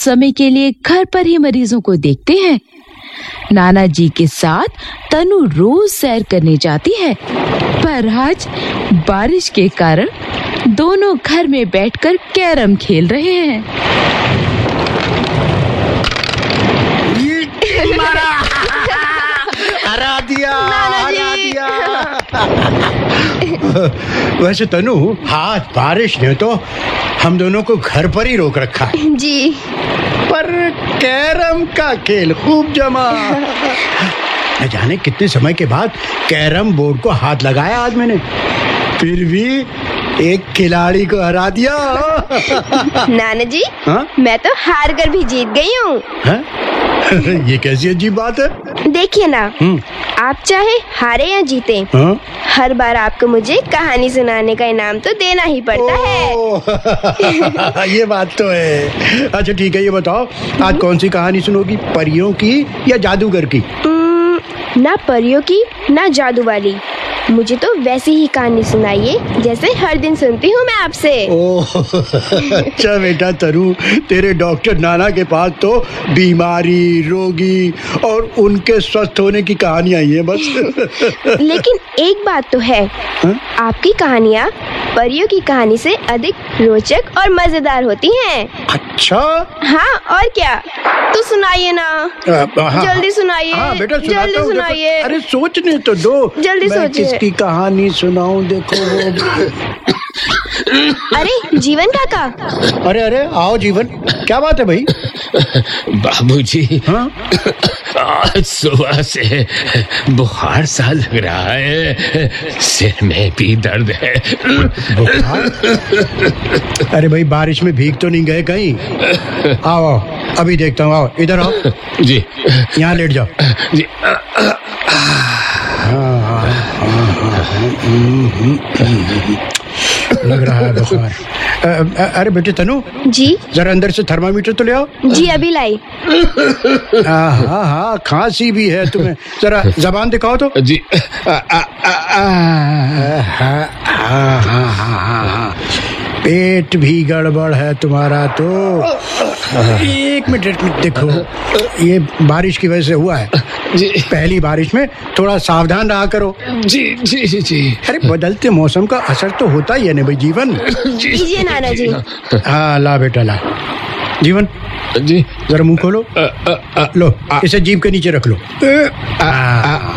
समय के लिए घर पर ही मरीजों को देखते हैं। नाना जी के साथ तनु रोज सैर करने जाती है, पर आज बारिश के कारण दोनों घर में बैठकर कैरम खेल रहे हैं। हरा दिया, हरा दिया। वैसे तनु, आज बारिश ने तो हम दोनों को घर पर ही रोक रखा है। जी, पर कैरम का खेल खूब जमा। न जाने कितने समय के बाद कैरम बोर्ड को हाथ लगाया आज मैंने, फिर भी एक खिलाड़ी को हरा दिया। नाना जी, हाँ? मैं तो हार कर भी जीत गई हूँ। ये कैसी अजीब बात है? देखिए ना, आप चाहे हारे या जीते, हर बार आपको मुझे कहानी सुनाने का इनाम तो देना ही पड़ता है। ये बात तो है। अच्छा ठीक है, ये बताओ आज कौन सी कहानी सुनोगी, परियों की या जादूगर की? ना परियों की ना जादू वाली, मुझे तो वैसी ही कहानी सुनाइए जैसे हर दिन सुनती हूँ मैं आपसे। अच्छा बेटा तनु, तेरे डॉक्टर नाना के पास तो बीमारी, रोगी और उनके स्वस्थ होने की कहानियां ही है बस। लेकिन एक बात तो है, आपकी कहानियाँ परियों की कहानी से अधिक रोचक और मजेदार होती हैं। अच्छा? हाँ, और क्या? तो सुनाइए ना। जल्दी सुनाइए। हाँ बेटा, जल्दी सुनाइए। अरे सोचने तो दो, जल्दी सोचिए। किसकी कहानी सुनाऊं? देखो वो। अरे जीवन काका। अरे अरे आओ जीवन, क्या बात है भाई? बाबूजी, हाँ? आज सुबह से बुखार सा लग रहा है, सिर में भी दर्द है। बुखार? अरे भाई, बारिश में भीग तो नहीं गए कहीं? आओ आओ, अभी देखता हूँ। आओ इधर आओ जी, यहाँ लेट जाओ जी। लग रहा है बुखार। अरे बेटे तनु, जी, जरा अंदर से थर्मामीटर तो ले आओ। जी अभी लाई। हाँ हाँ, खांसी भी है तुम्हें, जरा जबान दिखाओ तो। जी। पेट भी गड़बड़ है तुम्हारा तो। एक मिनट देखो, ये बारिश की वजह से हुआ है जी। पहली बारिश में थोड़ा सावधान रहा करो। जी जी जी जी। अरे बदलते मौसम का असर तो होता ही है ना भाई जीवन। लीजिए नाना जी। हाँ ला बेटा ला। जीवन जी, जरा मुंह खोलो। लो, इसे जीभ के नीचे रख लो।